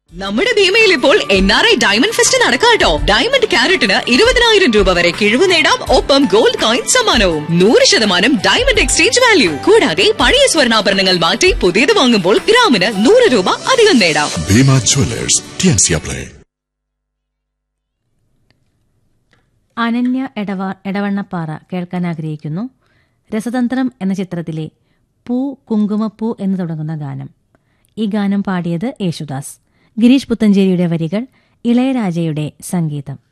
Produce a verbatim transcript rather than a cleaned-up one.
നമ്മുടെ ഭീമയിൽ ഇപ്പോൾ N R I diamond fest നടക്കാട്ടോ. Diamond ക്യാരറ്റിന് ഇരുപതിനായിരം രൂപ വരെ കിഴിവ് നേടാം. ഒപ്പം ഗോൾഡ് കോയിൻ സമ്മാനവും നൂറ് ശതമാനം ഡയമണ്ട് എക്സ്ചേഞ്ച് വാല്യൂ. കൂടാതെ പഴയ സ്വർണ്ണാഭരണങ്ങൾ മാറ്റി പുതിയത് വാങ്ങുമ്പോൾ ഗ്രാമിന് നൂറ് രൂപ അധികം നേടാം. ഭീമ ജ്വല്ലേഴ്സ്, ടിയൻസിയാപ്ലേ. അനന്യ എടവ എടവണ്ണപ്പാറ കേൾക്കാൻ ആഗ്രഹിക്കുന്നു. രസതന്ത്രം എന്ന ചിത്രത്തിലെ പൂ കുങ്കുമപ്പൂ എന്ന് തുടങ്ങുന്ന ഗാനം. ഈ ഗാനം പാടിയത് യേശുദാസ്. ഗിരീഷ് പുത്തഞ്ചേരിയുടെ വരികൾ, ഇളയരാജയുടെ സംഗീതം.